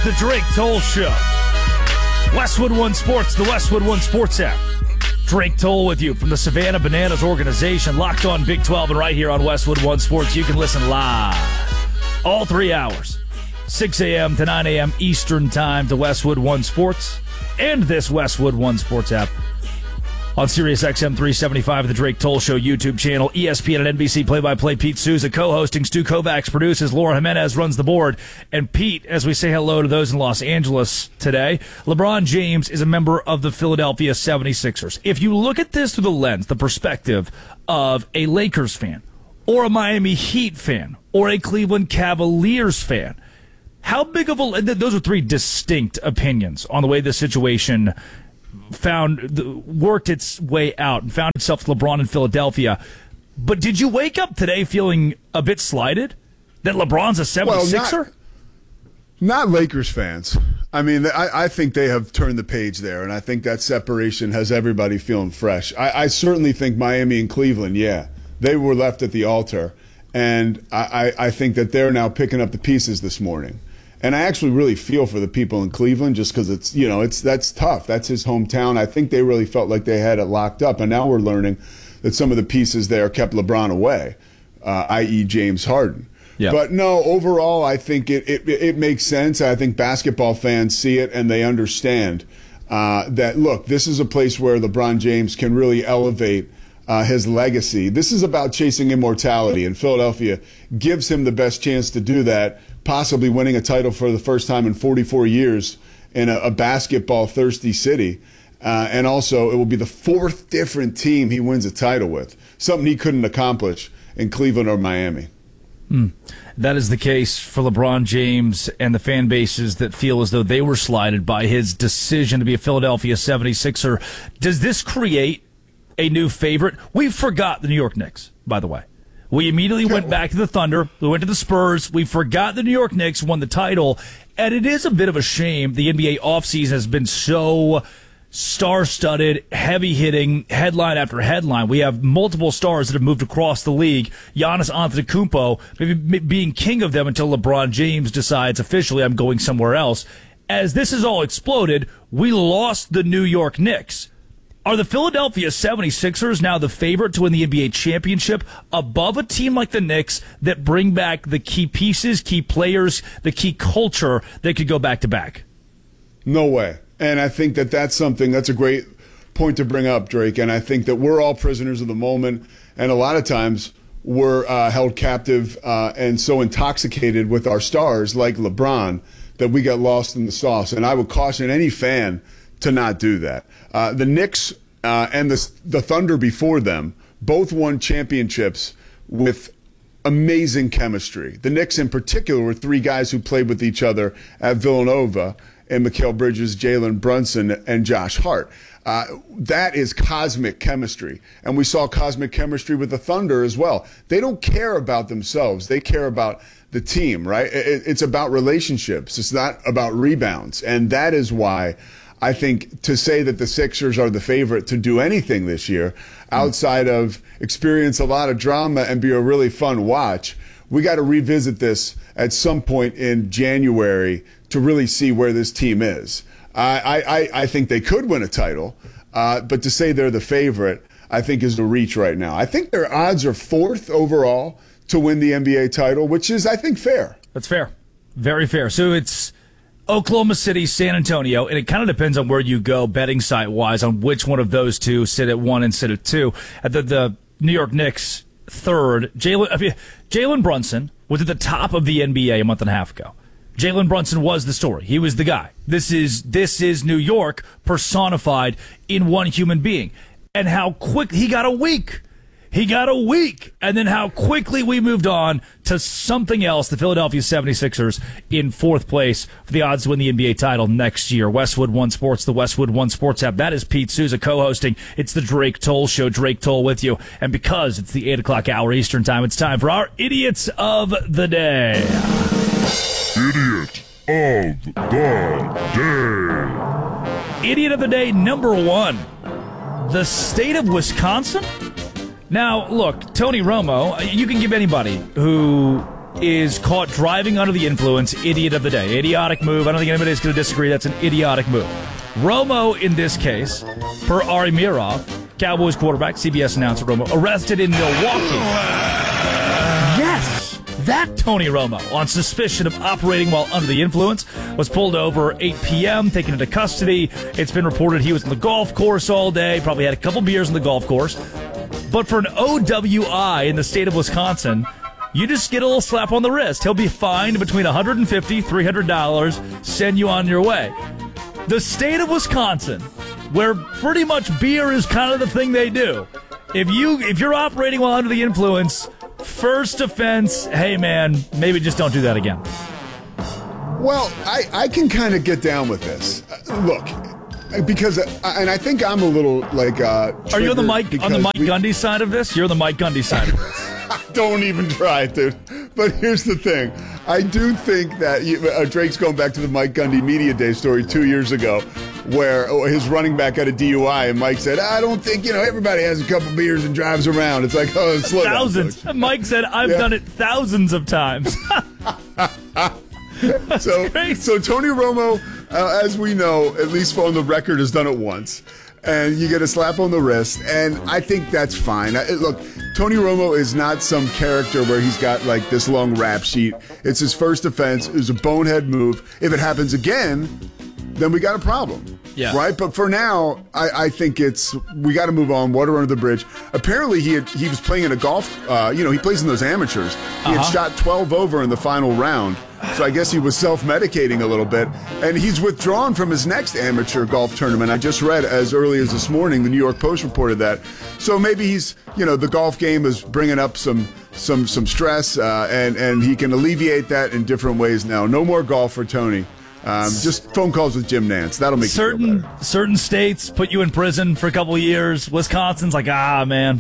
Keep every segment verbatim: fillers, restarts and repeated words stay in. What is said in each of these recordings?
the Drake Toll Show. Westwood One Sports, the Westwood One Sports app. Drake Toll with you from the Savannah Bananas organization, locked on Big twelve, and right here on Westwood One Sports. You can listen live all three hours, six a.m. to nine a.m. Eastern Time, to Westwood One Sports and this Westwood One Sports app on Sirius X M three seventy-five, the Drake Toll Show YouTube channel, E S P N and N B C play-by-play. Pete Souza co-hosting, Stu Kovacs produces, Laura Jimenez runs the board. And Pete, as we say hello to those in Los Angeles today, LeBron James is a member of the Philadelphia seventy-sixers. If you look at this through the lens, the perspective of a Lakers fan, or a Miami Heat fan, or a Cleveland Cavaliers fan, how big of a... Those are three distinct opinions on the way this situation found worked its way out and found itself with LeBron in Philadelphia. But did you wake up today feeling a bit slighted that LeBron's a seventy-sixer? Well, not, not Lakers fans. I mean, I, I think they have turned the page there, and I think that separation has everybody feeling fresh. I, I certainly think Miami and Cleveland, yeah, they were left at the altar, and I, I, I think that they're now picking up the pieces this morning. And I actually really feel for the people in Cleveland, just because it's, you know, it's that's tough. That's his hometown. I think they really felt like they had it locked up. And now we're learning that some of the pieces there kept LeBron away, uh, that is. James Harden. Yep. But no, overall, I think it, it, it makes sense. I think basketball fans see it and they understand uh, that, look, this is a place where LeBron James can really elevate uh, his legacy. This is about chasing immortality, and Philadelphia gives him the best chance to do that, possibly winning a title for the first time in forty-four years in a, a basketball-thirsty city. Uh, and also, it will be the fourth different team he wins a title with, something he couldn't accomplish in Cleveland or Miami. Hmm. That is the case for LeBron James and the fan bases that feel as though they were slighted by his decision to be a Philadelphia seventy-sixer. Does this create a new favorite? We forgot the New York Knicks, by the way. We immediately went back to the Thunder. We went to the Spurs. We forgot the New York Knicks won the title. And it is a bit of a shame the N B A offseason has been so star-studded, heavy-hitting, headline after headline. We have multiple stars that have moved across the league. Giannis Antetokounmpo maybe being king of them until LeBron James decides officially I'm going somewhere else. As this has all exploded, we lost the New York Knicks. Are the Philadelphia seventy-sixers now the favorite to win the N B A championship above a team like the Knicks that bring back the key pieces, key players, the key culture that could go back-to-back? No way. And I think that that's something, that's a great point to bring up, Drake. And I think that we're all prisoners of the moment. And a lot of times we're uh, held captive uh, and so intoxicated with our stars like LeBron that we get lost in the sauce. And I would caution any fan to not do that. Uh, the Knicks uh, and the, the Thunder before them both won championships with amazing chemistry. The Knicks in particular were three guys who played with each other at Villanova, and Mikal Bridges, Jalen Brunson, and Josh Hart. Uh, that is cosmic chemistry. And we saw cosmic chemistry with the Thunder as well. They don't care about themselves. They care about the team, right? It, it's about relationships. It's not about rebounds. And that is why I think to say that the Sixers are the favorite to do anything this year, outside of experience a lot of drama and be a really fun watch, we got to revisit this at some point in January to really see where this team is. I, I, I think they could win a title, uh, but to say they're the favorite, I think is a reach right now. I think their odds are fourth overall to win the N B A title, which is, I think, fair. That's fair. Very fair. So it's Oklahoma City, San Antonio, and it kind of depends on where you go betting site-wise on which one of those two sit at one and sit at two. At the, the New York Knicks third, Jalen I mean, Jalen Brunson was at the top of the N B A a month and a half ago. Jalen Brunson was the story. He was the guy. This is this is New York personified in one human being. And how quick he got a week. He got a week. And then how quickly we moved on to something else. The Philadelphia seventy-sixers in fourth place for the odds to win the N B A title next year. Westwood One Sports, the Westwood One Sports app. That is Pete Souza co-hosting. It's the Drake Toll Show. Drake Toll with you. And because it's the eight o'clock hour Eastern time, it's time for our Idiots of the Day. Idiot of the Day. Idiot of the Day number one. The state of Wisconsin? Now, look, Tony Romo, you can give anybody who is caught driving under the influence, idiot of the day. Idiotic move. I don't think anybody's going to disagree. That's an idiotic move. Romo, in this case, per Ari Mirov, Cowboys quarterback, C B S announcer Romo, arrested in Milwaukee. Yes, that Tony Romo, on suspicion of operating while under the influence, was pulled over eight p.m., taken into custody. It's been reported he was on the golf course all day, probably had a couple beers on the golf course. But for an O W I in the state of Wisconsin, you just get a little slap on the wrist. He'll be fined between one hundred fifty dollars, three hundred dollars, send you on your way. The state of Wisconsin, where pretty much beer is kind of the thing they do. If you if you're operating while under the influence, first offense, hey man, maybe just don't do that again. Well, I, I can kind of get down with this. Uh, look, because uh, and I think I'm a little like. Uh, Are you on the Mike on the Mike we, Gundy side of this? You're on the Mike Gundy side of this. Don't even try, dude. But here's the thing. I do think that you, uh, Drake's going back to the Mike Gundy Media Day story two years ago, where his running back had a D U I, and Mike said, I don't think, you know, everybody has a couple beers and drives around. It's like, oh, slow down. Thousands. Mike said, I've yeah. done it thousands of times. so, so Tony Romo, uh, as we know, at least on the record, has done it once. And you get a slap on the wrist, and I think that's fine. I, look, Tony Romo is not some character where he's got like this long rap sheet. It's his first offense. It was a bonehead move. If it happens again, then we got a problem. Yeah. Right? But for now, I, I think it's we got to move on. Water under the bridge. Apparently, he had, he was playing in a golf. Uh, you know, he plays in those amateurs. He uh-huh. had shot twelve over in the final round. So I guess he was self-medicating a little bit. And he's withdrawn from his next amateur golf tournament. I just read as early as this morning, the New York Post reported that. So maybe he's, you know, the golf game is bringing up some some some stress, uh, and, and he can alleviate that in different ways now. No more golf for Tony. Um, just phone calls with Jim Nantz. That'll make certain, you feel better. Certain states put you in prison for a couple of years. Wisconsin's like, ah, man.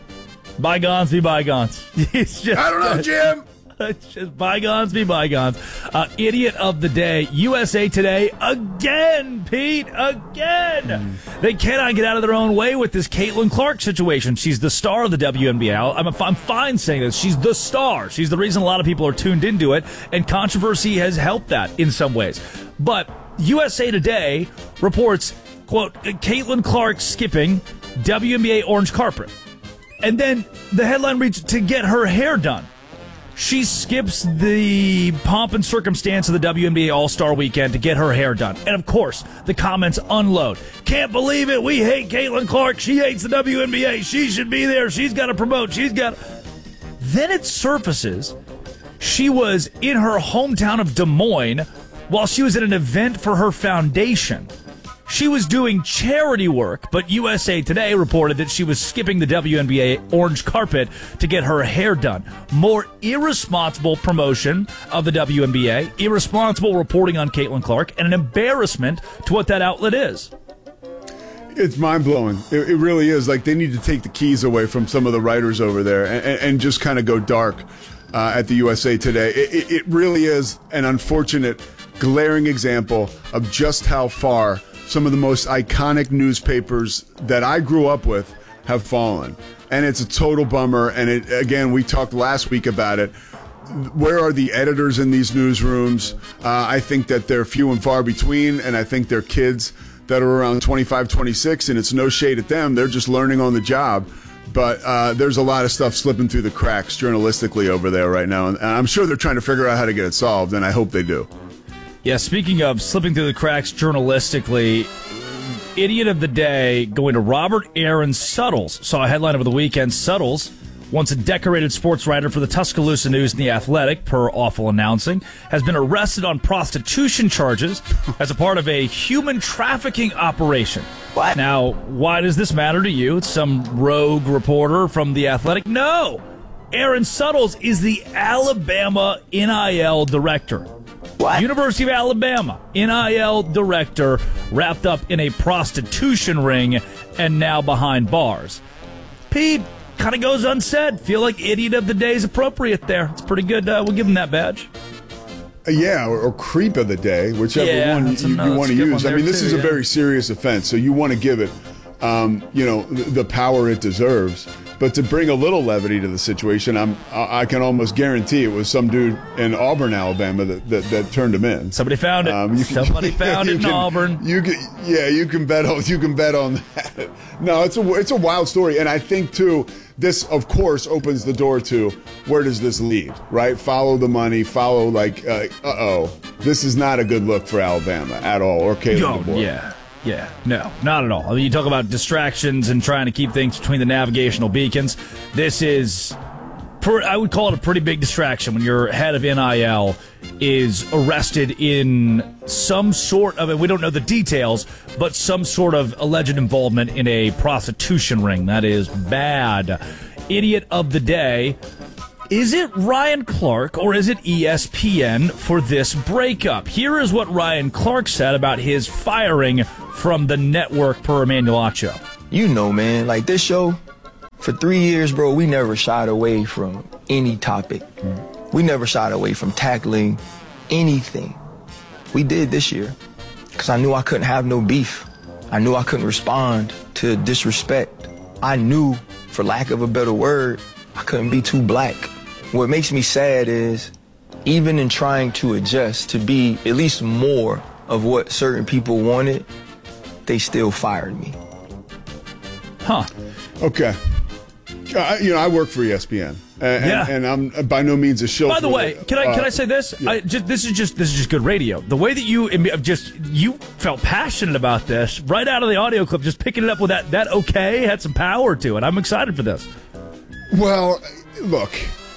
Bygones be bygones. It's just, I don't know, Jim. It's just bygones be bygones. Uh, idiot of the day. U S A Today again, Pete, again. Mm. They cannot get out of their own way with this Caitlin Clark situation. She's the star of the W N B A. I'm, I'm fine saying this. She's the star. She's the reason a lot of people are tuned into it, and controversy has helped that in some ways. But U S A Today reports, quote, Caitlin Clark skipping W N B A orange carpet. And then the headline reads, to get her hair done. She skips the pomp and circumstance of the W N B A All-Star Weekend to get her hair done. And, of course, the comments unload. Can't believe it. We hate Caitlin Clark. She hates the W N B A. She should be there. She's got to promote. She's got to... Then it surfaces she was in her hometown of Des Moines while she was at an event for her foundation. She was doing charity work, but U S A Today reported that she was skipping the W N B A orange carpet to get her hair done. More irresponsible promotion of the W N B A, irresponsible reporting on Caitlin Clark, and an embarrassment to what that outlet is. It's mind-blowing. It, it really is. Like, they need to take the keys away from some of the writers over there and, and, and just kind of go dark uh, at the U S A Today. It, it, it really is an unfortunate, glaring example of just how far some of the most iconic newspapers that I grew up with have fallen. And it's a total bummer. And it, again, we talked last week about it. Where are the editors in these newsrooms? Uh, I think that they're few and far between, and I think they're kids that are around twenty-five, twenty-six, and it's no shade at them. They're just learning on the job. But uh, there's a lot of stuff slipping through the cracks journalistically over there right now. And I'm sure they're trying to figure out how to get it solved, and I hope they do. Yeah, speaking of slipping through the cracks journalistically, idiot of the day going to Robert Aaron Suttles. Saw a headline over the weekend. Suttles, once a decorated sports writer for the Tuscaloosa News and The Athletic, per awful announcing, has been arrested on prostitution charges as a part of a human trafficking operation. What? Now, why does this matter to you? It's some rogue reporter from The Athletic? No! Aaron Suttles is the Alabama N I L director. What? University of Alabama, N I L director, wrapped up in a prostitution ring and now behind bars. Pete, kind of goes unsaid. Feel like idiot of the day is appropriate there. It's pretty good. Uh, we'll give him that badge. Uh, yeah, or, or creep of the day, whichever yeah, one you, you want to use. I mean, this too, is yeah. a very serious offense, so you want to give it, um, you know, the, the power it deserves. But to bring a little levity to the situation, I'm, I can almost guarantee it was some dude in Auburn, Alabama that, that, that turned him in. Somebody found it. Um, you can, Somebody found it in can, Auburn. You can, yeah, you can bet on you can bet on that. No, it's a it's a wild story, and I think too this, of course, opens the door to where does this lead? Right? Follow the money. Follow like, uh oh, this is not a good look for Alabama at all, or Caleb DeBoer. Yeah. Yeah, no, not at all. I mean, you talk about distractions and trying to keep things between the navigational beacons. This is, per, I would call it a pretty big distraction when your head of N I L is arrested in some sort of, and we don't know the details, but some sort of alleged involvement in a prostitution ring. That is bad. Idiot of the day. Is it Ryan Clark or is it E S P N for this breakup? Here is what Ryan Clark said about his firing from the network per Emmanuel Acho. You know, man, like this show, for three years, bro, we never shied away from any topic. We never shied away from tackling anything. We did this year because I knew I couldn't have no beef. I knew I couldn't respond to disrespect. I knew, for lack of a better word, I couldn't be too black. What makes me sad is, even in trying to adjust to be at least more of what certain people wanted, they still fired me. Huh. Okay. Uh, you know, I work for E S P N, and, yeah. and, and I'm by no means a shill. By the way, the, can I uh, can I say this? Yeah. I just, this is just this is just good radio. The way that you just you felt passionate about this right out of the audio clip, just picking it up with that that okay had some power to it. I'm excited for this. Well, look,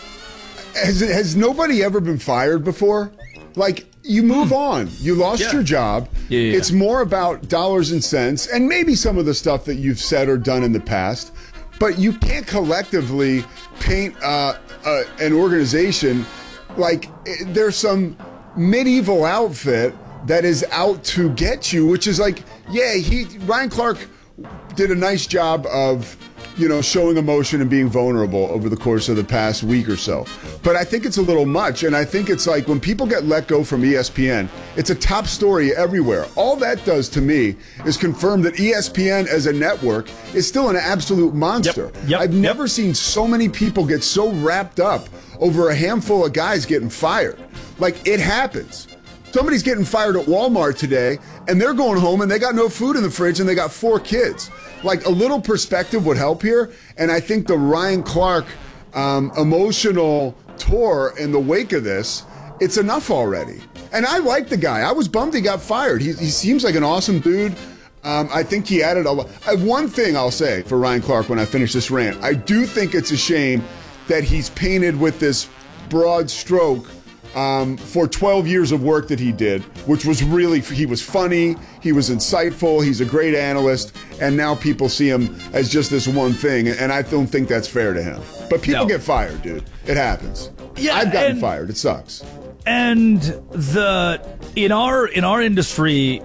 has has nobody ever been fired before? Like, you move mm. on. You lost yeah. your job. Yeah, yeah, it's yeah. more about dollars and cents, and maybe some of the stuff that you've said or done in the past. But you can't collectively paint uh, uh, an organization like there's some medieval outfit that is out to get you, which is like, yeah, he Ryan Clark did a nice job of, you know, showing emotion and being vulnerable over the course of the past week or so. But I think it's a little much, and I think it's like when people get let go from E S P N, it's a top story everywhere. All that does to me is confirm that E S P N as a network is still an absolute monster. Yep, yep, I've yep. never seen so many people get so wrapped up over a handful of guys getting fired. Like, it happens. Somebody's getting fired at Walmart today, and they're going home, and they got no food in the fridge, and they got four kids. Like, a little perspective would help here, and I think the Ryan Clark um, emotional tour in the wake of this, it's enough already. And I like the guy. I was bummed he got fired. He, he seems like an awesome dude. Um, I think he added a lot. Uh, one thing I'll say for Ryan Clark when I finish this rant, I do think it's a shame that he's painted with this broad stroke Um, for twelve years of work that he did, which was really, he was funny, he was insightful, he's a great analyst, and now people see him as just this one thing, and I don't think that's fair to him. But people No. get fired, dude. It happens. Yeah, I've gotten and, fired. It sucks. And the in our in our industry,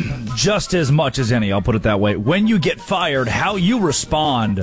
just as much as any, I'll put it that way, when you get fired, how you respond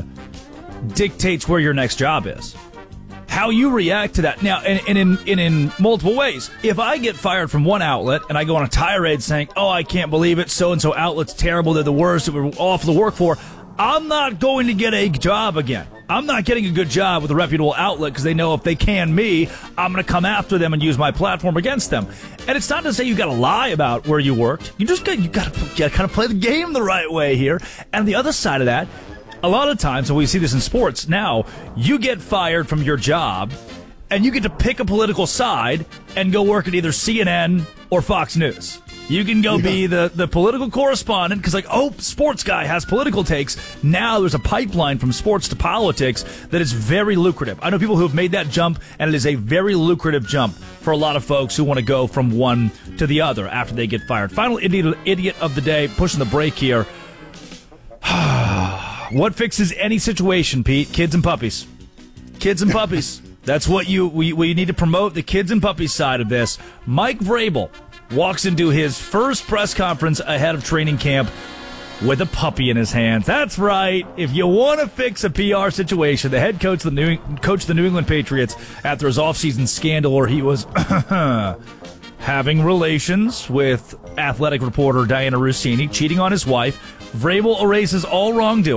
dictates where your next job is. How you react to that. Now, and, and, in, and in multiple ways. If I get fired from one outlet and I go on a tirade saying, oh, I can't believe it, so-and-so outlet's terrible, they're the worst, we're awful to work for, I'm not going to get a job again. I'm not getting a good job with a reputable outlet because they know if they can me, I'm going to come after them and use my platform against them. And it's not to say you got to lie about where you worked. You just got you got to kind of play the game the right way here. And the other side of that, a lot of times, and we see this in sports now, you get fired from your job, and you get to pick a political side and go work at either C N N or Fox News. You can go yeah. be the, the political correspondent because, like, oh, sports guy has political takes. Now there's a pipeline from sports to politics that is very lucrative. I know people who have made that jump, and it is a very lucrative jump for a lot of folks who want to go from one to the other after they get fired. Final idiot, idiot of the day, pushing the break here. What fixes any situation, Pete? Kids and puppies. Kids and puppies. That's what you we, we need to promote, the kids and puppies side of this. Mike Vrabel walks into his first press conference ahead of training camp with a puppy in his hands. That's right. If you want to fix a P R situation, the head coach of the New, coach of the New England Patriots after his offseason scandal where he was having relations with athletic reporter Diana Russini, cheating on his wife, Vrabel erases all wrongdoing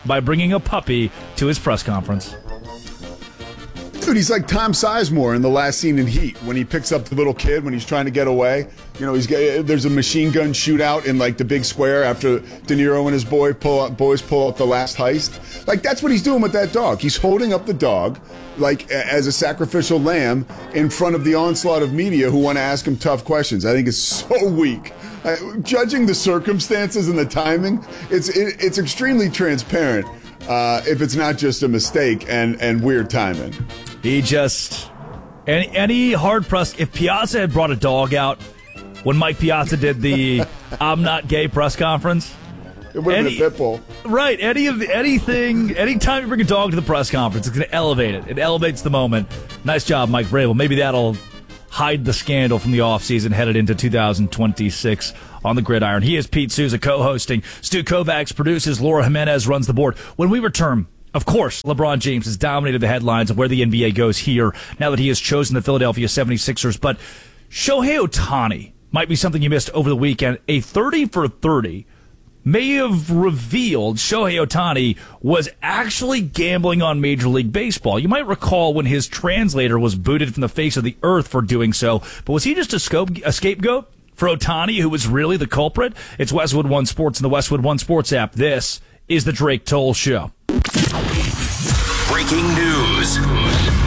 by bringing a puppy to his press conference. Dude, he's like Tom Sizemore in the last scene in Heat when he picks up the little kid when he's trying to get away. You know, he's there's a machine gun shootout in like the big square after De Niro and his boy pull out, boys pull out the last heist. Like that's what he's doing with that dog. He's holding up the dog like as a sacrificial lamb in front of the onslaught of media who want to ask him tough questions. I think it's so weak. Uh, judging the circumstances and the timing, it's it, it's extremely transparent. Uh, if it's not just a mistake and, and weird timing. He just, any, any hard-pressed, if Piazza had brought a dog out when Mike Piazza did the I'm not gay press conference. It would have been a pit bull. Right, any of the, anything, anytime you bring a dog to the press conference, it's going to elevate it. It elevates the moment. Nice job, Mike Vrabel. Maybe that'll hide the scandal from the offseason headed into two thousand twenty-six on the gridiron. He is Pete Souza co-hosting. Stu Kovacs produces. Laura Jimenez runs the board. When we return, of course, LeBron James has dominated the headlines of where the N B A goes here now that he has chosen the Philadelphia seventy-sixers. But Shohei Ohtani might be something you missed over the weekend. A thirty for thirty may have revealed Shohei Ohtani was actually gambling on Major League Baseball. You might recall when his translator was booted from the face of the earth for doing so. But was he just a, scope, a scapegoat for Ohtani, who was really the culprit? It's Westwood One Sports and the Westwood One Sports app. This is the Drake Toll Show. Breaking news.